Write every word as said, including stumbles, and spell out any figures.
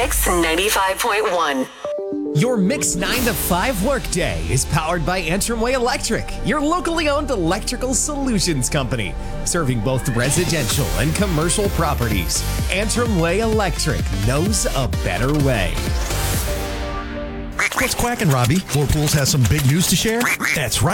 Mix ninety-five point one. Your Mix nine to five workday is powered by Antrim Way Electric, your locally owned electrical solutions company, serving both residential and commercial properties. Antrim Way Electric knows a better way. What's quacking, Robbie? Floor Pools has some big news to share? That's right.